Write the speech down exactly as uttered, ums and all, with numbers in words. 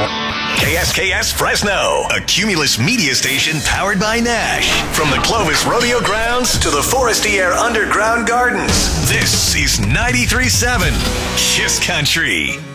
K S K S Fresno, a Cumulus media station powered by Nash. From the Clovis Rodeo Grounds to the Forestier Underground Gardens, this is ninety-three point seven Kiss Country.